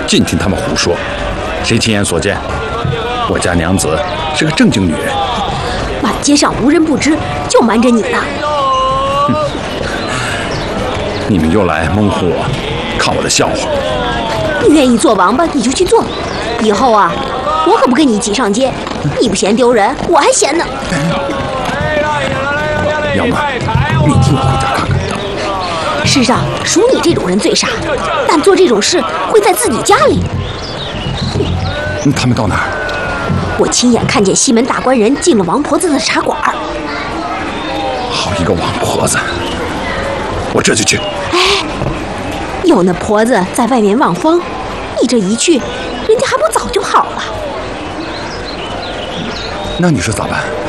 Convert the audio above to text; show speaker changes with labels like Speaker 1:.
Speaker 1: 尽听他们胡说。谁亲眼所见？我家娘子是个正经女人。
Speaker 2: 满街上无人不知，就瞒着你呢。
Speaker 1: 你们又来蒙唬我，看我的笑话。
Speaker 2: 你愿意做王八你就去做，以后啊，我可不跟你挤上街。你不嫌丢人，我还嫌呢。
Speaker 1: 要么你替我回家看看。
Speaker 2: 世上属你这种人最傻，但做这种事会在自己家里。
Speaker 1: 他们到哪儿？
Speaker 2: 我亲眼看见西门大官人进了王婆子的茶馆。
Speaker 1: 好一个王婆子！我这就去。
Speaker 2: 哎，有那婆子在外面望风，你这一去，人家还不早就好了？
Speaker 1: 那你说咋办？